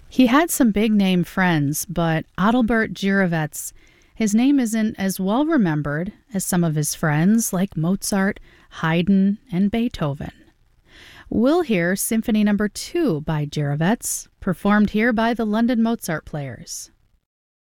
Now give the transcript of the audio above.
He had some big-name friends, but Adalbert Jirovets, his name isn't as well remembered as some of his friends like Mozart, Haydn, and Beethoven. We'll hear Symphony No. 2 by Jirovets, performed here by the London Mozart Players.